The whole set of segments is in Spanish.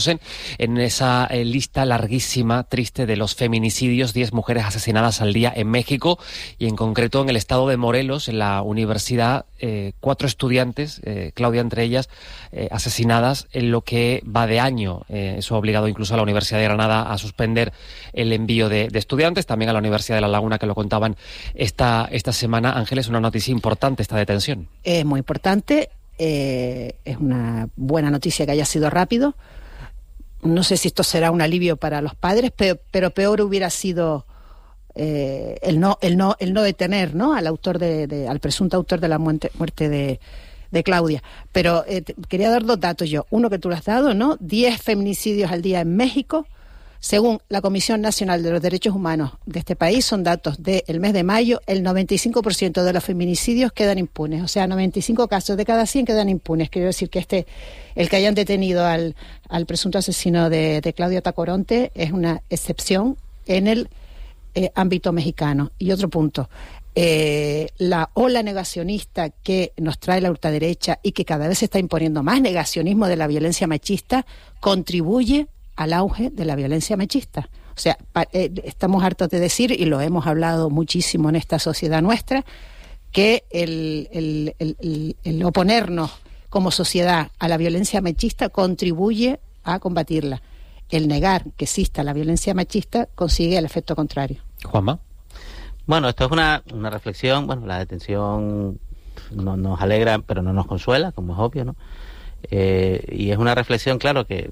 en esa lista larguísima, triste, de los feminicidios, 10 mujeres asesinadas al día en México y en concreto en el estado de Morelos, en la universidad, 4 estudiantes, Claudia entre ellas, asesinadas en lo que va de año. Eso ha obligado incluso a la Universidad de Granada a suspender el envío de estudiantes, también a la Universidad de La Laguna, que lo contaban esta semana. Ángeles, una noticia importante esta detención. Es muy importante, es una buena noticia que haya sido rápido. No sé si esto será un alivio para los padres, pero peor hubiera sido el no detener, ¿no?, al autor al presunto autor de la muerte de Claudia. Pero quería dar 2 datos yo. Uno que tú lo has dado, ¿no? 10 feminicidios al día en México. Según la Comisión Nacional de los Derechos Humanos de este país, son datos del mes de mayo, el 95% de los feminicidios quedan impunes. O sea, 95 casos de cada 100 quedan impunes. Quiero decir que el que hayan detenido al presunto asesino de Claudia Tacoronte es una excepción en el ámbito mexicano. Y otro punto, la ola negacionista que nos trae la ultraderecha y que cada vez se está imponiendo más negacionismo de la violencia machista, contribuye al auge de la violencia machista. O sea, estamos hartos de decir, y lo hemos hablado muchísimo en esta sociedad nuestra, que el oponernos como sociedad a la violencia machista contribuye a combatirla. El negar que exista la violencia machista consigue el efecto contrario. Juanma. Bueno, esto es una reflexión. Bueno, la detención nos alegra, pero no nos consuela, como es obvio, ¿no? Y es una reflexión, claro, que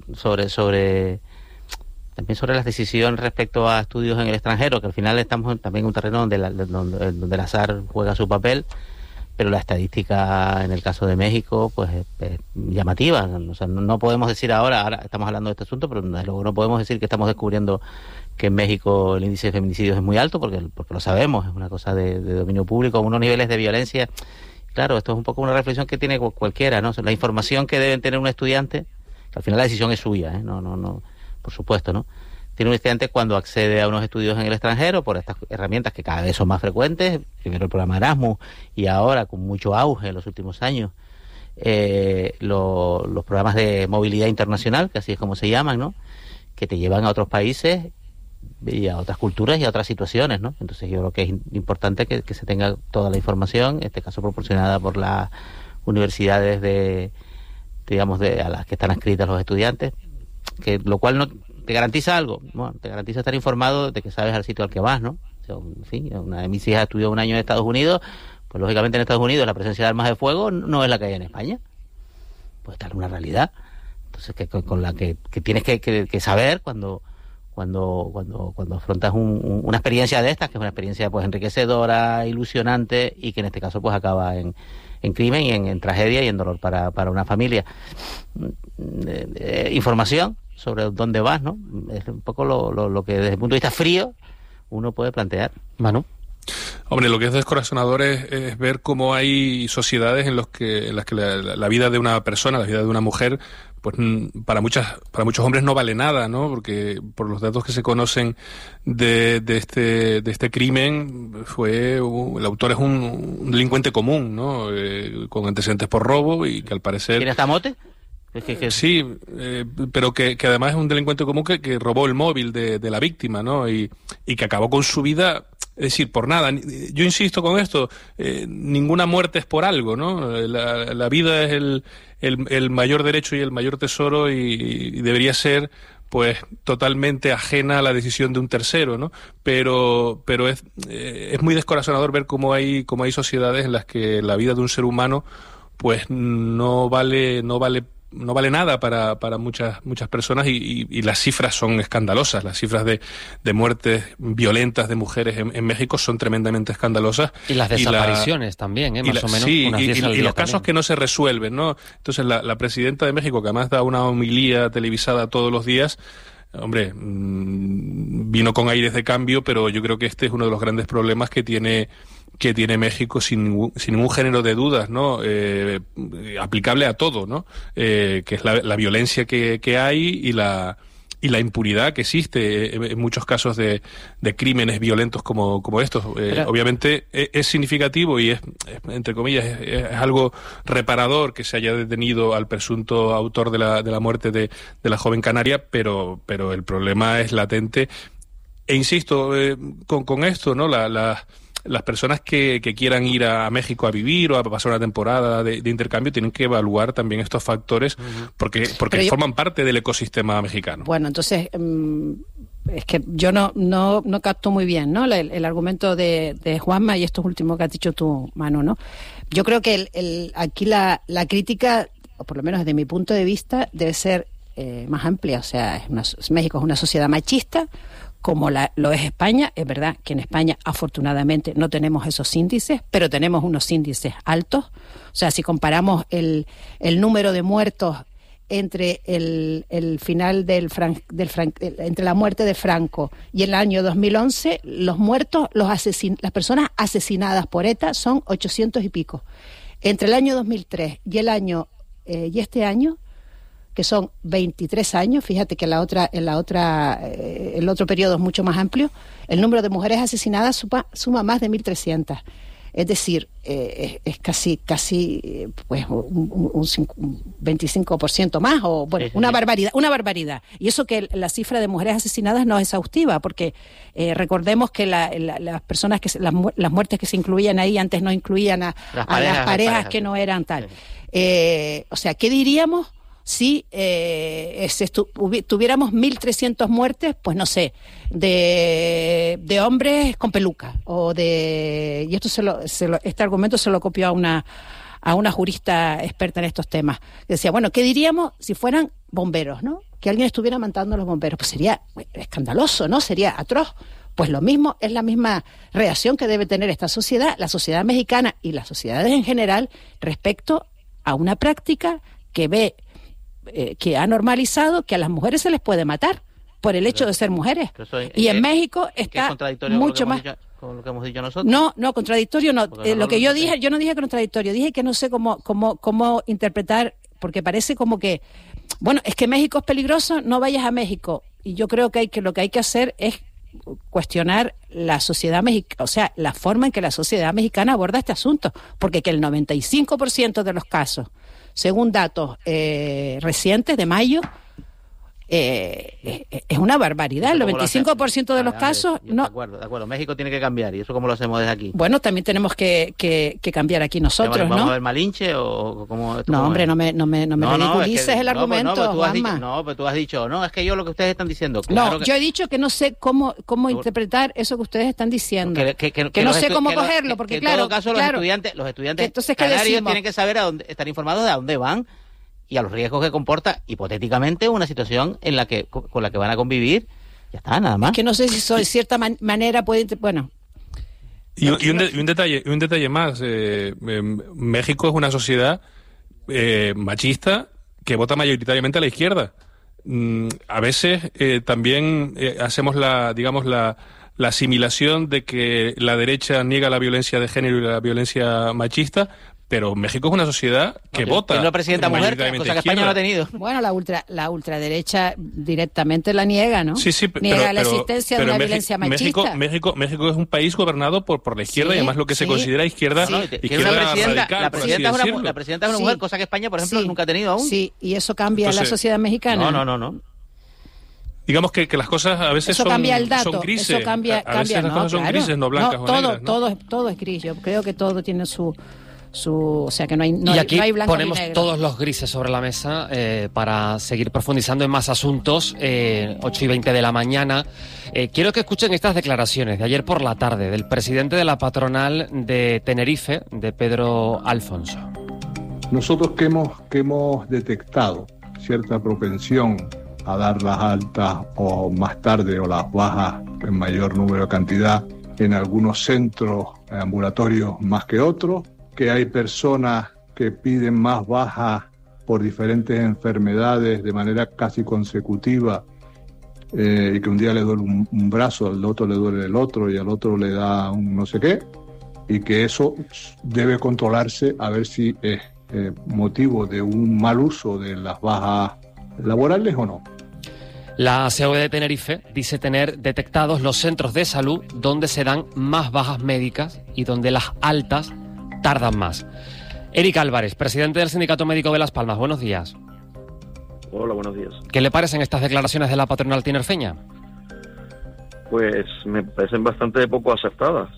también sobre las decisiones respecto a estudios en el extranjero, que al final estamos también en un terreno donde el azar juega su papel, pero la estadística en el caso de México pues es llamativa. O sea, no podemos decir ahora estamos hablando de este asunto, pero desde luego no podemos decir que estamos descubriendo que en México el índice de feminicidios es muy alto, porque lo sabemos, es una cosa de dominio público, unos niveles de violencia. Claro, esto es un poco una reflexión que tiene cualquiera, ¿no? La información que deben tener un estudiante, que al final la decisión es suya, no, por supuesto, ¿no? Tiene un estudiante cuando accede a unos estudios en el extranjero por estas herramientas que cada vez son más frecuentes, primero el programa Erasmus y ahora con mucho auge en los últimos años, los programas de movilidad internacional, que así es como se llaman, ¿no?, que te llevan a otros países y a otras culturas y a otras situaciones, ¿no? Entonces yo creo que es importante que se tenga toda la información, en este caso proporcionada por las universidades a las que están adscritas los estudiantes, que lo cual no te garantiza algo. Bueno, te garantiza estar informado de que sabes al sitio al que vas, ¿no? O sea, en fin, una de mis hijas estudió 1 año en Estados Unidos, pues lógicamente en Estados Unidos la presencia de armas de fuego no es la que hay en España. Pues está en una realidad. Entonces con la que tienes que saber cuando afrontas una experiencia de estas, que es una experiencia pues enriquecedora, ilusionante, y que en este caso pues acaba en crimen y en tragedia y en dolor para una familia. Información sobre dónde vas, ¿no? Es un poco lo que desde el punto de vista frío uno puede plantear. Manu. Hombre, lo que es descorazonador es ver cómo hay sociedades en las que la vida de una persona, la vida de una mujer, pues para muchos hombres no vale nada, ¿no? Porque por los datos que se conocen de este crimen, el autor es un delincuente común, ¿no? Con antecedentes por robo y que al parecer... ¿Tiene hasta mote? Sí, pero que además es un delincuente común que robó el móvil de la víctima, ¿no? Y que acabó con su vida, es decir, por nada. Yo insisto con esto, ninguna muerte es por algo, ¿no? La vida es el mayor derecho y el mayor tesoro y debería ser pues totalmente ajena a la decisión de un tercero, ¿no? Pero es muy descorazonador ver cómo hay sociedades en las que la vida de un ser humano pues no vale nada para muchas personas y las cifras son escandalosas. Las cifras de muertes violentas de mujeres en México son tremendamente escandalosas. Y las desapariciones también, más o menos. Sí, unas 10 al día y los casos también. que no se resuelven, ¿no? Entonces la presidenta de México, que además da una homilía televisada todos los días, hombre, vino con aires de cambio, pero yo creo que este es uno de los grandes problemas que tiene México sin ningún género de dudas, ¿no? Aplicable a todo, ¿no? Que es la violencia que hay y la impunidad que existe en muchos casos de crímenes violentos como estos. Obviamente es significativo y es entre comillas, es algo reparador que se haya detenido al presunto autor de la muerte de la joven canaria, pero el problema es latente. E insisto, con esto, ¿no? Las personas que quieran ir a México a vivir o a pasar una temporada de intercambio tienen que evaluar también estos factores porque forman parte del ecosistema mexicano. Bueno, entonces es que yo no capto muy bien, ¿no? El argumento de Juanma y esto último que has dicho tú, Manu, ¿no? Yo creo que aquí la crítica, o por lo menos desde mi punto de vista, debe ser más amplia. O sea, México es una sociedad machista, como lo es España. Es verdad que en España, afortunadamente, no tenemos esos índices, pero tenemos unos índices altos. O sea, si comparamos el número de muertos entre el final entre la muerte de Franco y el año 2011, los muertos, las personas asesinadas por ETA son 800 y pico. Entre el año 2003 y y este año, que son 23 años, fíjate que el otro periodo es mucho más amplio, el número de mujeres asesinadas suma más de 1.300. Es decir, es casi pues un 25% más, o bueno, una barbaridad. Y eso que la cifra de mujeres asesinadas no es exhaustiva, porque recordemos que las personas las muertes que se incluían ahí antes no incluían a las parejas que no eran tal. O sea, ¿qué diríamos si tuviéramos 1.300 muertes, pues no sé, de hombres con peluca, y esto este argumento se lo copió a una jurista experta en estos temas, que decía, bueno, ¿qué diríamos si fueran bomberos, ¿no? Que alguien estuviera matando a los bomberos, pues sería escandaloso, ¿no? Sería atroz. Pues lo mismo, es la misma reacción que debe tener esta sociedad, la sociedad mexicana y las sociedades en general, respecto a una práctica que ha normalizado que a las mujeres se les puede matar por el hecho de ser mujeres. Y en México está mucho más... ¿Con lo que hemos dicho nosotros? No, contradictorio no. Lo que yo dije, yo no dije contradictorio, dije que no sé cómo interpretar, porque parece como que, bueno, es que México es peligroso, no vayas a México. Y yo creo que lo que hay que hacer es cuestionar la sociedad mexicana, o sea, la forma en que la sociedad mexicana aborda este asunto, porque que el 95% de los casos, según datos recientes de mayo, es una barbaridad. El 95% de los casos no. De acuerdo. México tiene que cambiar, y eso cómo lo hacemos desde aquí. Bueno, también tenemos que cambiar aquí nosotros, ¿no? ¿Vamos a ver Malinche o cómo? No, hombre, no me ridiculices el argumento, Juanma. Pero tú has dicho, no, es que lo que ustedes están diciendo. Claro, yo he dicho que no sé cómo interpretar eso que ustedes están diciendo. Que no sé cómo cogerlo, porque en todo caso los estudiantes canarios tienen que saber estar informados de a dónde van y a los riesgos que comporta hipotéticamente una situación con la que van a convivir. Ya está, nada más. Es que no sé si de cierta manera puede... Bueno. Y un detalle más. México es una sociedad machista que vota mayoritariamente a la izquierda. A veces también hacemos la asimilación de que la derecha niega la violencia de género y la violencia machista, pero México es una sociedad que vota. Tiene una presidenta mujer, cosa que España no ha tenido. Bueno, la ultraderecha directamente la niega, ¿no? Sí, niega la existencia de una violencia machista. México es un país gobernado por la izquierda, y además lo que se considera izquierda radical. La presidenta es una mujer, cosa que España, por ejemplo, nunca ha tenido aún. Sí, y eso cambia la sociedad mexicana. No. Digamos que las cosas a veces son grises. Eso cambia. A veces las cosas son grises, no blancas o negras, ¿no? Todo es gris. Yo creo que todo tiene o sea que no hay y aquí no hay blanco ponemos ni negro. Todos los grises sobre la mesa para seguir profundizando en más asuntos. 8:20 de la mañana. Quiero que escuchen estas declaraciones de ayer por la tarde del presidente de la patronal de Tenerife, de Pedro Alfonso. Nosotros que hemos detectado cierta propensión a dar las altas o más tarde o las bajas en mayor número de cantidad en algunos centros ambulatorios más que otros, que hay personas que piden más bajas por diferentes enfermedades de manera casi consecutiva, y que un día le duele un brazo, al otro le duele el otro y al otro le da un no sé qué, y que eso debe controlarse a ver si es motivo de un mal uso de las bajas laborales o no. La COE de Tenerife dice tener detectados los centros de salud donde se dan más bajas médicas y donde las altas tardan más. Eric Álvarez, presidente del Sindicato Médico de Las Palmas, buenos días. Hola, buenos días. ¿Qué le parecen estas declaraciones de la patronal tinerfeña? Pues me parecen bastante poco acertadas.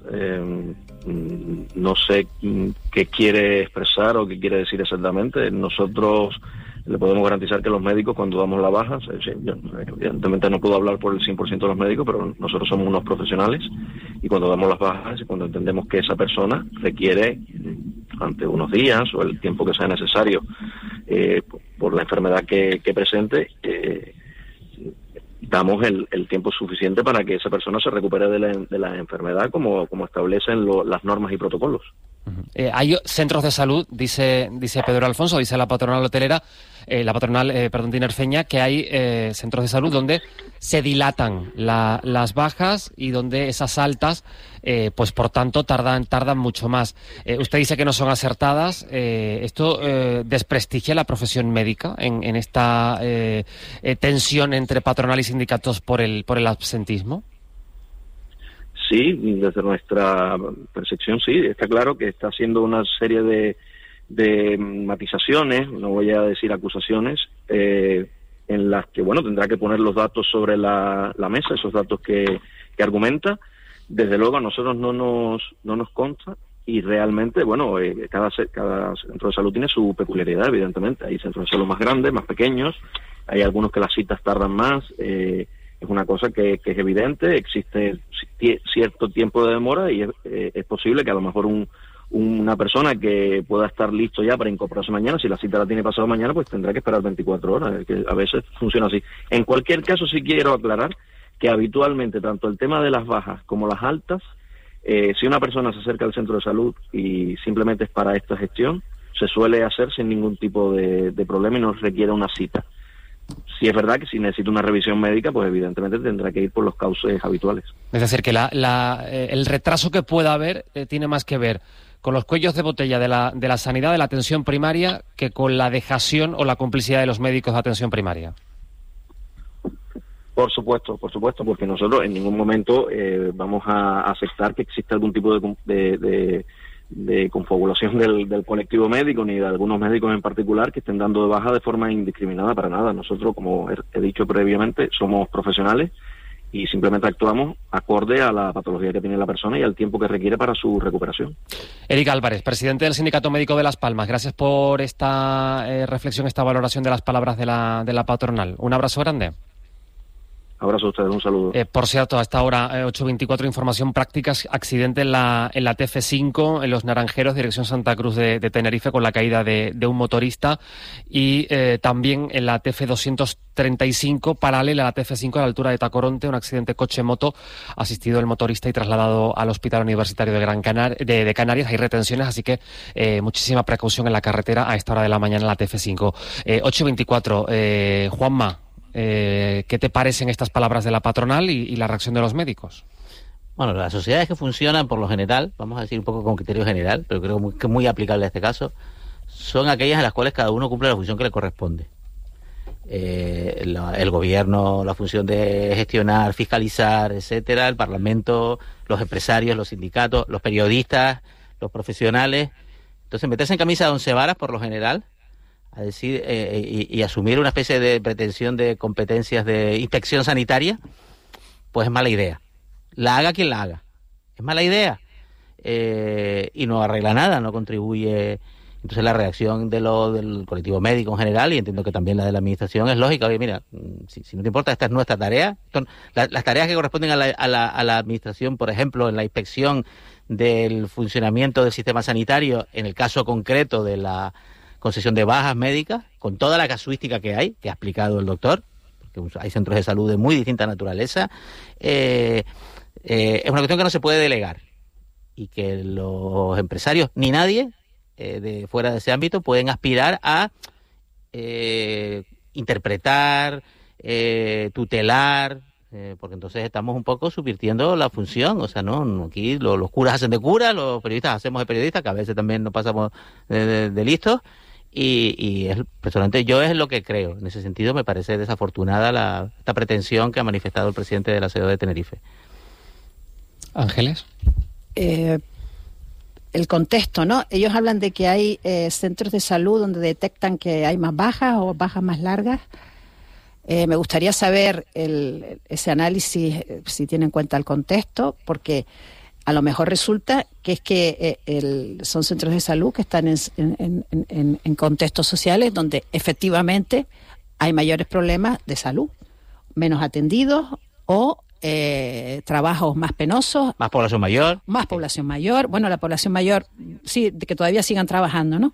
No sé qué quiere expresar o qué quiere decir exactamente. Nosotros le podemos garantizar que los médicos, cuando damos la baja, yo evidentemente no puedo hablar por el 100% de los médicos, pero nosotros somos unos profesionales y cuando damos las bajas y cuando entendemos que esa persona requiere, ante unos días o el tiempo que sea necesario por la enfermedad que presente, damos el tiempo suficiente para que esa persona se recupere de la enfermedad como establecen las normas y protocolos. Hay centros de salud, dice Pedro Alfonso, dice la patronal hotelera, tinerfeña, que hay centros de salud donde se dilatan las bajas y donde esas altas, pues por tanto tardan mucho más. Usted dice que no son acertadas. ¿Esto desprestigia la profesión médica en esta tensión entre patronal y sindicatos por el absentismo? Sí, desde nuestra percepción sí, está claro que está haciendo una serie de matizaciones, no voy a decir acusaciones, en las que, tendrá que poner los datos sobre la mesa, esos datos que argumenta. Desde luego a nosotros no nos consta y realmente, cada centro de salud tiene su peculiaridad, evidentemente. Hay centros de salud más grandes, más pequeños, hay algunos que las citas tardan más, es una cosa que es evidente, existe cierto tiempo de demora y es posible que a lo mejor una persona que pueda estar listo ya para incorporarse mañana, si la cita la tiene pasado mañana, pues tendrá que esperar 24 horas, que a veces funciona así. En cualquier caso, sí quiero aclarar que habitualmente tanto el tema de las bajas como las altas, si una persona se acerca al centro de salud y simplemente es para esta gestión, se suele hacer sin ningún tipo de problema y no requiere una cita. Si es verdad que si necesita una revisión médica, pues evidentemente tendrá que ir por los cauces habituales. Es decir, que el retraso que pueda haber tiene más que ver con los cuellos de botella de la sanidad, de la atención primaria, que con la dejación o la complicidad de los médicos de atención primaria. Por supuesto, porque nosotros en ningún momento vamos a aceptar que exista algún tipo de confabulación del colectivo médico ni de algunos médicos en particular que estén dando de baja de forma indiscriminada para nada. Nosotros, como he dicho previamente, somos profesionales y simplemente actuamos acorde a la patología que tiene la persona y al tiempo que requiere para su recuperación. Eric Álvarez, presidente del Sindicato Médico de Las Palmas, gracias por esta reflexión, esta valoración de las palabras de la patronal. Un abrazo grande. Abrazo a ustedes, un saludo. Por cierto, a esta hora, 8:24, información práctica, accidente en la TF5, en Los Naranjeros, dirección Santa Cruz de Tenerife, con la caída de un motorista, y también en la TF235, paralela a la TF5, a la altura de Tacoronte, un accidente coche-moto, asistido el motorista y trasladado al Hospital Universitario de Canarias. Hay retenciones, así que muchísima precaución en la carretera a esta hora de la mañana en la TF5. 8:24, Juanma, ¿qué te parecen estas palabras de la patronal y la reacción de los médicos? Bueno, las sociedades que funcionan por lo general, vamos a decir un poco con criterio general, pero creo que es muy aplicable a este caso, son aquellas en las cuales cada uno cumple la función que le corresponde. El gobierno, la función de gestionar, fiscalizar, etcétera, el Parlamento, los empresarios, los sindicatos, los periodistas, los profesionales. Entonces, meterse en camisa de 11 varas por lo general, a decir y asumir una especie de pretensión de competencias de inspección sanitaria, pues es mala idea. La haga quien la haga. Es mala idea. Y no arregla nada, no contribuye. Entonces la reacción del colectivo médico en general, y entiendo que también la de la administración, es lógica. Oye, mira, si no te importa, esta es nuestra tarea. Las tareas que corresponden a la administración, por ejemplo, en la inspección del funcionamiento del sistema sanitario, en el caso concreto de la concesión de bajas médicas, con toda la casuística que ha explicado el doctor, porque hay centros de salud de muy distinta naturaleza, es una cuestión que no se puede delegar y que los empresarios ni nadie de fuera de ese ámbito pueden aspirar a interpretar, tutelar, porque entonces estamos un poco subvirtiendo la función. O sea, no aquí los curas hacen de curas, los periodistas hacemos de periodistas, que a veces también nos pasamos de listos, y personalmente yo es lo que creo. En ese sentido me parece desafortunada esta pretensión que ha manifestado el presidente de la CEO de Tenerife. Ángeles. El contexto, ¿no? Ellos hablan de que hay centros de salud donde detectan que hay más bajas o bajas más largas. Me gustaría saber ese análisis, si tiene en cuenta el contexto, porque a lo mejor resulta que es que son centros de salud que están en contextos sociales donde efectivamente hay mayores problemas de salud, menos atendidos o trabajos más penosos. Más población mayor. Más población mayor. Bueno, la población mayor, sí, de que todavía sigan trabajando, ¿no?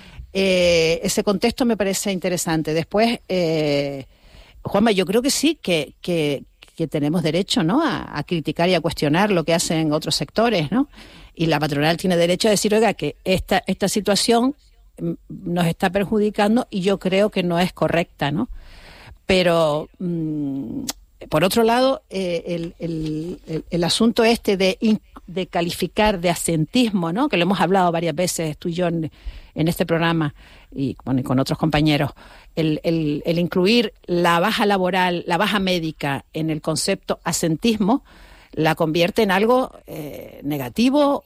Ese contexto me parece interesante. Después, Juanma, yo creo que sí, que tenemos derecho, ¿no?, a criticar y a cuestionar lo que hacen otros sectores, ¿no? Y la patronal tiene derecho a decir, oiga, que esta situación nos está perjudicando y yo creo que no es correcta, ¿no? Pero por otro lado, el asunto de calificar de asentismo, ¿no?, que lo hemos hablado varias veces tú y yo en este programa y bueno, y con otros compañeros, el incluir la baja laboral, la baja médica en el concepto asentismo, la convierte en algo negativo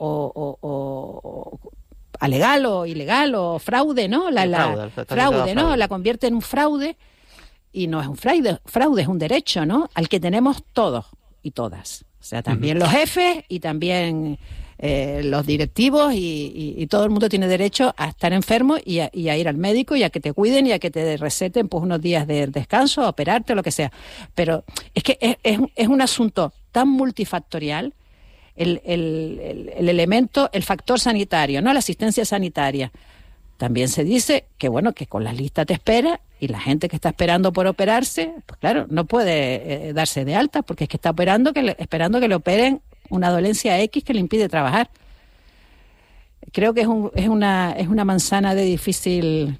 o alegal o ilegal o fraude, ¿no? Fraude, ¿no? La convierte en un fraude. Y no es un fraude, es un derecho, ¿no?, al que tenemos todos y todas. O sea, también los jefes y también los directivos y todo el mundo tiene derecho a estar enfermo y a ir al médico y a que te cuiden y a que te receten pues unos días de descanso, a operarte o lo que sea. Pero es que es un asunto tan multifactorial, el elemento, el factor sanitario, ¿no?, la asistencia sanitaria. También se dice que, bueno, que con las listas de espera y la gente que está esperando por operarse, pues claro, no puede darse de alta porque es que está esperando que le operen una dolencia X que le impide trabajar. Creo que es una manzana de difícil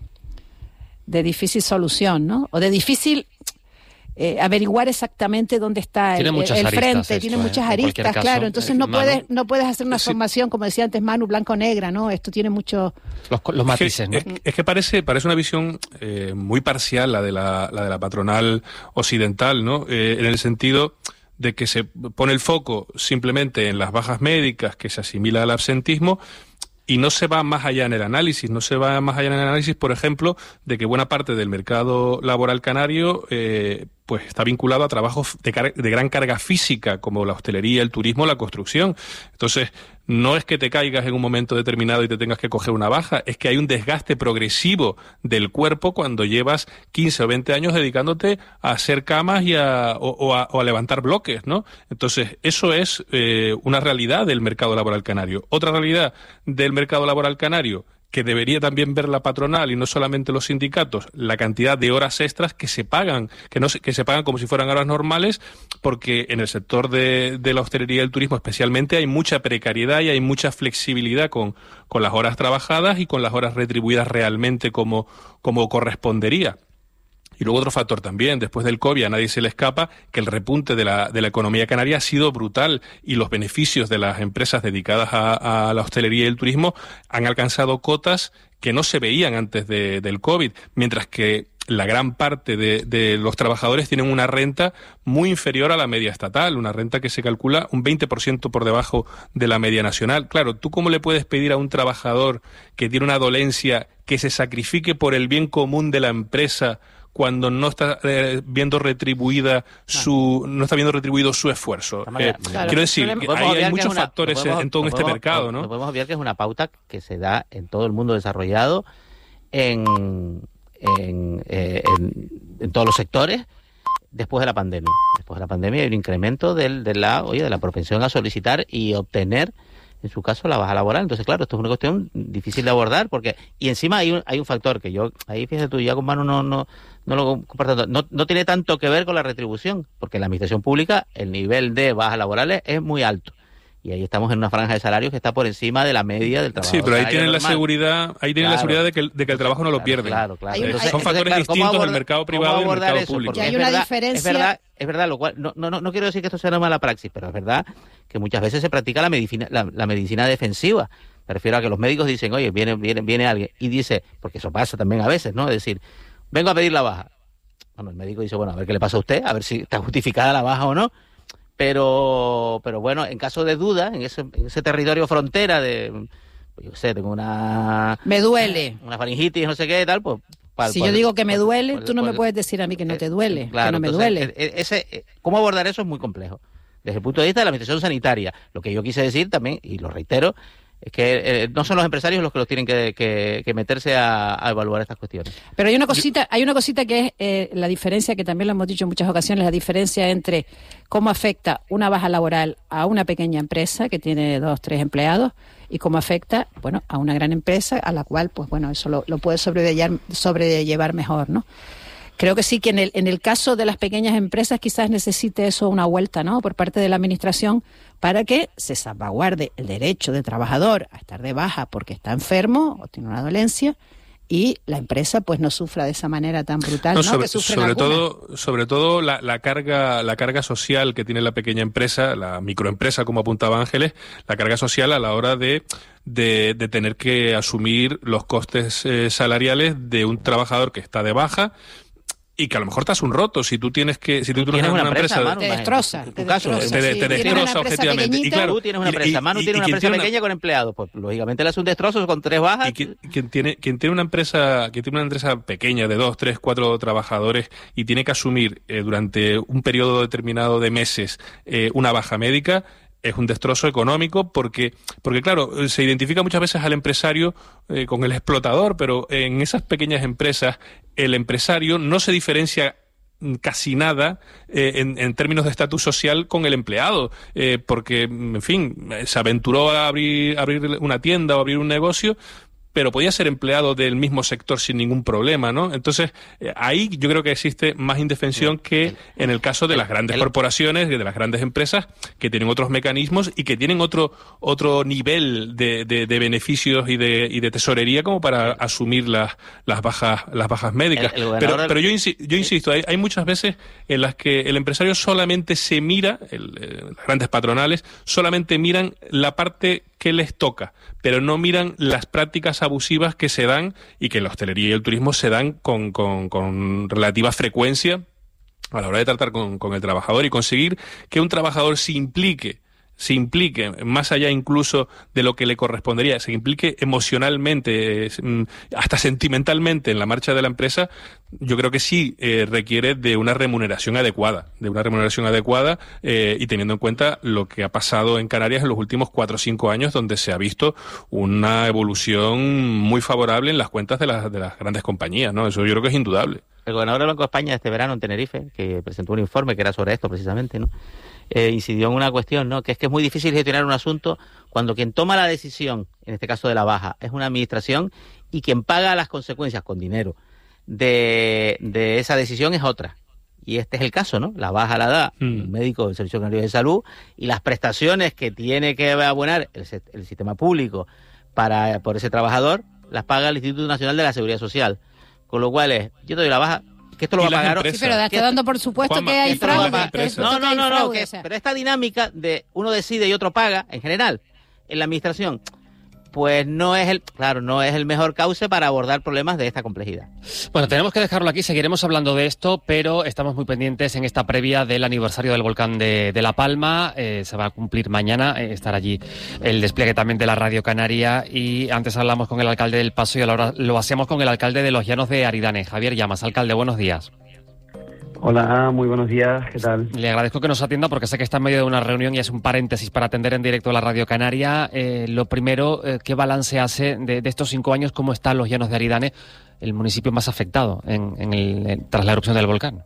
solución, ¿no? O de difícil averiguar exactamente dónde está el frente. Tiene muchas aristas, claro. Entonces no puedes hacer una formación, como decía antes Manu, blanco-negra, ¿no? Esto tiene muchos los matices, ¿no? Es que parece una visión muy parcial la de la patronal occidental, ¿no? En el sentido de que se pone el foco simplemente en las bajas médicas, que se asimila al absentismo, y no se va más allá en el análisis. No se va más allá en el análisis, por ejemplo, de que buena parte del mercado laboral canario pues está vinculado a trabajos de gran carga física, como la hostelería, el turismo, la construcción. Entonces, no es que te caigas en un momento determinado y te tengas que coger una baja, es que hay un desgaste progresivo del cuerpo cuando llevas 15 o 20 años dedicándote a hacer camas y a levantar bloques, ¿no? Entonces, eso es una realidad del mercado laboral canario. Otra realidad del mercado laboral canario, que debería también ver la patronal y no solamente los sindicatos, la cantidad de horas extras que se pagan, que se pagan como si fueran horas normales, porque en el sector de la hostelería y el turismo especialmente hay mucha precariedad y hay mucha flexibilidad con las horas trabajadas y con las horas retribuidas realmente como correspondería. Y luego otro factor también, después del COVID a nadie se le escapa que el repunte de la economía canaria ha sido brutal y los beneficios de las empresas dedicadas a la hostelería y el turismo han alcanzado cotas que no se veían antes del COVID, mientras que la gran parte de los trabajadores tienen una renta muy inferior a la media estatal, una renta que se calcula un 20% por debajo de la media nacional. Claro, ¿tú cómo le puedes pedir a un trabajador que tiene una dolencia que se sacrifique por el bien común de la empresa cuando no está viendo retribuido su esfuerzo? Quiero decir, hay muchos factores en todo este mercado, ¿no? No podemos olvidar que es una pauta que se da en todo el mundo desarrollado, en todos los sectores, después de la pandemia. Después de la pandemia hay un incremento de la propensión a solicitar y obtener, en su caso, la baja laboral. Entonces, claro, esto es una cuestión difícil de abordar, porque y encima hay un factor que yo, ahí fíjate tú, ya con Manu no lo comparto, no tiene tanto que ver con la retribución, porque en la administración pública el nivel de bajas laborales es muy alto. Y ahí estamos en una franja de salarios que está por encima de la media del trabajo. Sí, pero ahí tienen la seguridad, la seguridad de que el trabajo no lo pierden. Claro. Entonces, son factores distintos en el mercado privado y en el mercado público. Y hay una diferencia. Es verdad, lo cual no quiero decir que esto sea una mala praxis, pero es verdad que muchas veces se practica la medicina defensiva. Me refiero a que los médicos dicen, oye, viene alguien, y dice, porque eso pasa también a veces, ¿no? Es decir, vengo a pedir la baja. Bueno, el médico dice, bueno, a ver qué le pasa a usted, a ver si está justificada la baja o no. Pero bueno, en caso de duda, en ese territorio frontera de, pues yo sé, tengo me duele una faringitis, no sé qué, tal, pues... Si yo digo que me duele, tú no me puedes decir a mí que no te duele, claro, que no me entonces, duele. ¿Cómo abordar eso? Es muy complejo. Desde el punto de vista de la administración sanitaria, lo que yo quise decir también, y lo reitero, es que no son los empresarios los que los tienen que meterse a evaluar estas cuestiones. Pero hay una cosita que es la diferencia, que también lo hemos dicho en muchas ocasiones, la diferencia entre cómo afecta una baja laboral a una pequeña empresa que tiene 2 o 3 empleados y cómo afecta, bueno, a una gran empresa a la cual, pues bueno, eso lo puede sobrellevar mejor, ¿no? Creo que sí que en el caso de las pequeñas empresas quizás necesite eso una vuelta, ¿no?, por parte de la administración, para que se salvaguarde el derecho del trabajador a estar de baja porque está enfermo o tiene una dolencia, y la empresa pues no sufra de esa manera tan brutal, ¿no? Sobre todo la carga social que tiene la pequeña empresa, la microempresa, como apuntaba Ángeles, la carga social a la hora de tener que asumir los costes salariales de un trabajador que está de baja y que a lo mejor te hace un roto. Si tú tienes una empresa, Manu, te destroza. En tu caso, te destroza objetivamente. Y claro, tú tienes una empresa, Manu tiene una empresa pequeña con empleados, pues lógicamente le hace un destrozo con 3 bajas. Y quien tiene una empresa pequeña de 2, 3, 4 trabajadores y tiene que asumir durante un periodo determinado de meses una baja médica, es un destrozo económico porque claro, se identifica muchas veces al empresario con el explotador, pero en esas pequeñas empresas el empresario no se diferencia casi nada en términos de estatus social con el empleado, porque, en fin, se aventuró a abrir una tienda o abrir un negocio, pero podía ser empleado del mismo sector sin ningún problema, ¿no? Entonces, ahí yo creo que existe más indefensión que en el caso de las grandes corporaciones, de las grandes empresas, que tienen otros mecanismos y que tienen otro nivel de beneficios y de tesorería como para asumir las bajas médicas. Pero yo insisto, hay muchas veces en las que el empresario solamente se mira, las grandes patronales, solamente miran la parte que les toca, pero no miran las prácticas abusivas que se dan y que en la hostelería y el turismo se dan con relativa frecuencia a la hora de tratar con el trabajador y conseguir que un trabajador se implique más allá incluso de lo que le correspondería, se implique emocionalmente, hasta sentimentalmente en la marcha de la empresa. Yo creo que sí requiere de una remuneración adecuada, y teniendo en cuenta lo que ha pasado en Canarias en los últimos 4 o 5 años, donde se ha visto una evolución muy favorable en las cuentas de las grandes compañías, ¿no? Eso yo creo que es indudable. El gobernador del Banco de España este verano en Tenerife, que presentó un informe que era sobre esto precisamente, ¿no? Incidió en una cuestión, ¿no?, que es muy difícil gestionar un asunto cuando quien toma la decisión, en este caso de la baja, es una administración, y quien paga las consecuencias con dinero de esa decisión es otra. Y este es el caso, ¿no? La baja la da un médico del Servicio Canario de Salud, y las prestaciones que tiene que abonar el sistema público por ese trabajador las paga el Instituto Nacional de la Seguridad Social. Con lo cual yo te doy la baja, que esto lo va a pagar. Sí, pero está dando por supuesto Juanma, que hay fraude. No, pero esta dinámica de uno decide y otro paga, en general, en la administración, pues no es el mejor cauce para abordar problemas de esta complejidad. Bueno, tenemos que dejarlo aquí, seguiremos hablando de esto, pero estamos muy pendientes en esta previa del aniversario del volcán de La Palma. Se va a cumplir mañana, estará allí el despliegue también de la Radio Canaria, y antes hablamos con el alcalde del Paso y ahora lo hacemos con el alcalde de Los Llanos de Aridane, Javier Llamas. Alcalde, buenos días. Hola, muy buenos días, ¿qué tal? Le agradezco que nos atienda porque sé que está en medio de una reunión y es un paréntesis para atender en directo a la Radio Canaria. Lo primero, ¿qué balance hace de estos 5 años? ¿Cómo están Los Llanos de Aridane, el municipio más afectado tras la erupción del volcán?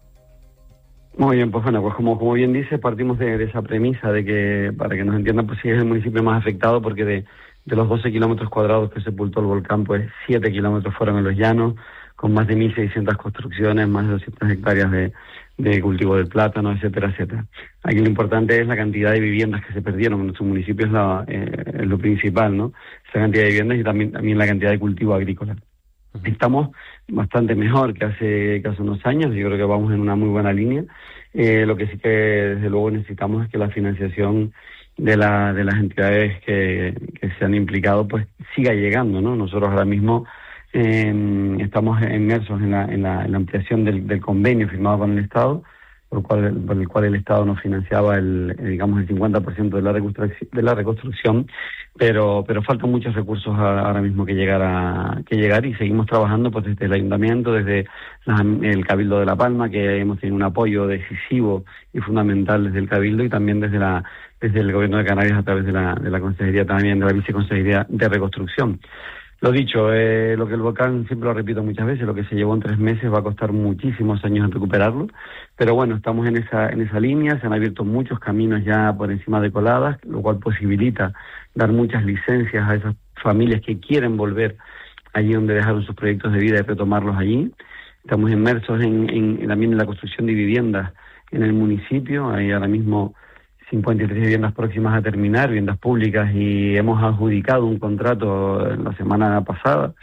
Muy bien, pues bueno, pues como bien dice, partimos de esa premisa de que, para que nos entiendan, pues sí es el municipio más afectado, porque de los 12 kilómetros cuadrados que sepultó el volcán, pues 7 kilómetros fueron en Los Llanos, con más de 1.600 construcciones, más de 200 hectáreas de cultivo del plátano, etcétera, etcétera. Aquí lo importante es la cantidad de viviendas que se perdieron. En nuestro municipio es lo principal, ¿no? Esa cantidad de viviendas y también la cantidad de cultivo agrícola. Estamos bastante mejor que hace unos años. Yo creo que vamos en una muy buena línea. Lo que sí que desde luego necesitamos es que la financiación las entidades que se han implicado, pues siga llegando, ¿no? Nosotros ahora mismo estamos inmersos en la ampliación del convenio firmado con el Estado, por el cual el Estado nos financiaba el 50% de la reconstrucción, pero faltan muchos recursos ahora mismo que llegar, y seguimos trabajando pues desde el Ayuntamiento, desde el Cabildo de La Palma, que hemos tenido un apoyo decisivo y fundamental desde el Cabildo, y también desde el Gobierno de Canarias a través de la Consejería, también de la Viceconsejería de Reconstrucción. Lo dicho, lo que el volcán, siempre lo repito muchas veces, lo que se llevó en 3 meses va a costar muchísimos años en recuperarlo, pero bueno, estamos en esa línea, se han abierto muchos caminos ya por encima de coladas, lo cual posibilita dar muchas licencias a esas familias que quieren volver allí donde dejaron sus proyectos de vida y retomarlos allí. Estamos inmersos también en la construcción de viviendas en el municipio, hay ahora mismo 53 viviendas próximas a terminar, viviendas públicas, y hemos adjudicado un contrato la semana pasada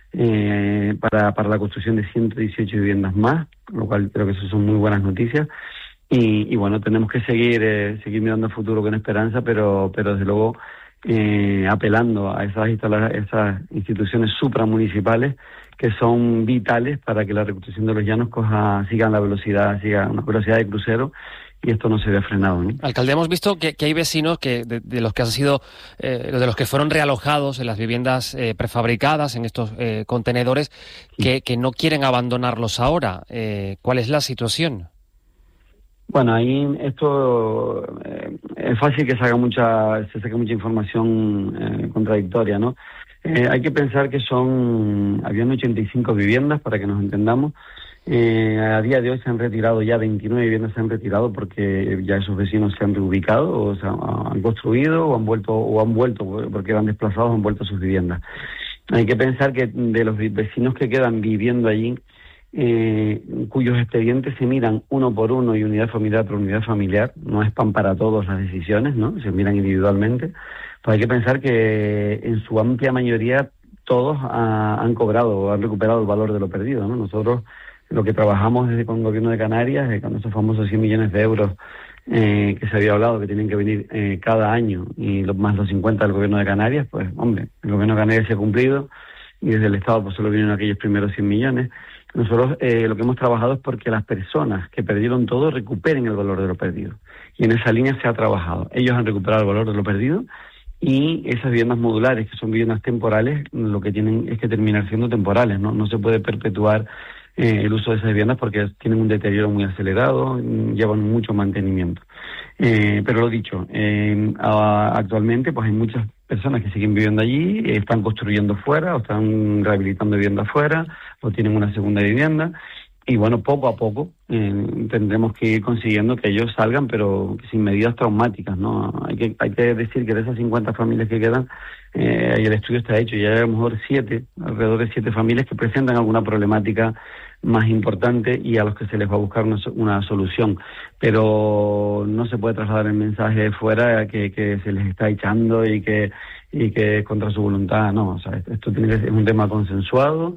para la construcción de 118 viviendas más, lo cual creo que eso son muy buenas noticias. Y bueno, tenemos que seguir mirando al futuro con esperanza, pero desde luego apelando a esas instituciones supramunicipales que son vitales para que la reconstrucción de los llanos siga una velocidad de crucero, y esto no se ve frenado, ¿no? Alcalde, hemos visto que hay vecinos de los que han sido, de los que fueron realojados en las viviendas prefabricadas, en estos contenedores, que no quieren abandonarlos ahora. ¿Cuál es la situación? Bueno, ahí esto es fácil que se saque mucha información contradictoria, ¿no? Hay que pensar que habían 85 viviendas, para que nos entendamos. A día de hoy se han retirado ya 29 viviendas, porque ya esos vecinos se han reubicado, o sea, han construido o han vuelto porque eran desplazados, han vuelto a sus viviendas. Hay que pensar que de los vecinos que quedan viviendo allí, cuyos expedientes se miran uno por uno y unidad familiar por unidad familiar, no es pan para todos las decisiones, ¿no? Se miran individualmente. Pues hay que pensar que en su amplia mayoría todos han cobrado o han recuperado el valor de lo perdido, ¿no? Nosotros lo que trabajamos desde con el Gobierno de Canarias, con esos famosos 100 millones de euros que se había hablado, que tienen que venir cada año, y más los 50 del Gobierno de Canarias, pues hombre, el Gobierno de Canarias se ha cumplido, y desde el Estado pues solo vienen aquellos primeros 100 millones. Nosotros lo que hemos trabajado es porque las personas que perdieron todo recuperen el valor de lo perdido, y en esa línea se ha trabajado. Ellos han recuperado el valor de lo perdido, y esas viviendas modulares, que son viviendas temporales, lo que tienen es que terminar siendo temporales, ¿no? No se puede perpetuar el uso de esas viviendas porque tienen un deterioro muy acelerado, llevan mucho mantenimiento. Pero lo dicho, actualmente pues hay muchas personas que siguen viviendo allí, están construyendo fuera, o están rehabilitando viviendas fuera, o tienen una segunda vivienda, y bueno, poco a poco tendremos que ir consiguiendo que ellos salgan, pero sin medidas traumáticas, ¿no? Hay que decir que de esas 50 familias que quedan, el estudio está hecho, y hay a lo mejor alrededor de 7 familias que presentan alguna problemática más importante, y a los que se les va a buscar una solución, pero no se puede trasladar el mensaje fuera que se les está echando y que es contra su voluntad, no. O sea, esto tiene que ser un tema consensuado,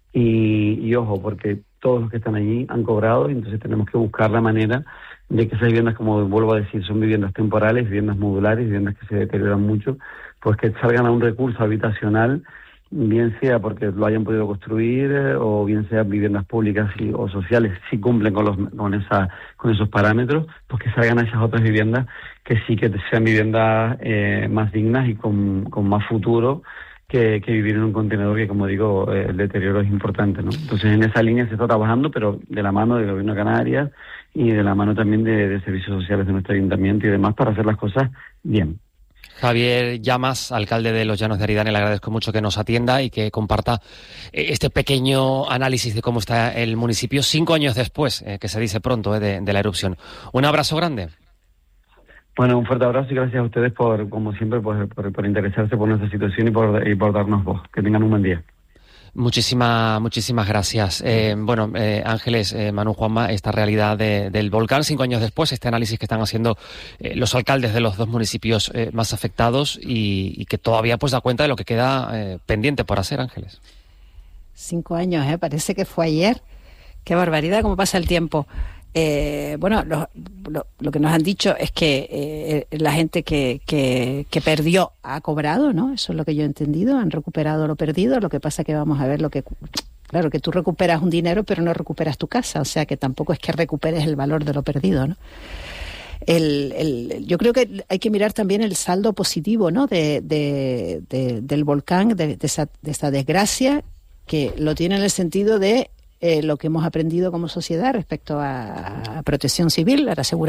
y ojo, porque todos los que están allí han cobrado, y entonces tenemos que buscar la manera de que esas viviendas, como vuelvo a decir, son viviendas temporales, viviendas modulares, viviendas que se deterioran mucho, pues que salgan a un recurso habitacional, bien sea porque lo hayan podido construir, o bien sea viviendas públicas o sociales, si cumplen con esos parámetros, pues que salgan a esas otras viviendas que sí que sean viviendas más dignas y con más futuro que vivir en un contenedor, que, como digo, el deterioro es importante, ¿no? Entonces, en esa línea se está trabajando, pero de la mano del Gobierno de Canarias y de la mano también de servicios sociales de nuestro ayuntamiento y demás, para hacer las cosas bien. Javier Llamas, alcalde de Los Llanos de Aridane, le agradezco mucho que nos atienda y que comparta este pequeño análisis de cómo está el municipio 5 años después, que se dice pronto, de la erupción. Un abrazo grande. Bueno, un fuerte abrazo, y gracias a ustedes como siempre, por interesarse por nuestra situación y por darnos voz. Que tengan un buen día. Muchísimas gracias. Ángeles, Manu, Juanma, esta realidad del volcán 5 años después, este análisis que están haciendo los alcaldes de los 2 municipios más afectados, y que todavía pues da cuenta de lo que queda pendiente por hacer, Ángeles. 5 años, parece que fue ayer. Qué barbaridad, cómo pasa el tiempo. lo que nos han dicho es que la gente que perdió ha cobrado, ¿no? Eso es lo que yo he entendido, han recuperado lo perdido. Lo que pasa que vamos a ver claro, que tú recuperas un dinero pero no recuperas tu casa, o sea que tampoco es que recuperes el valor de lo perdido, ¿no? Yo creo que hay que mirar también el saldo positivo, ¿no? Del volcán, de esa desgracia, que lo tiene en el sentido de lo que hemos aprendido como sociedad respecto a protección civil, a la seguridad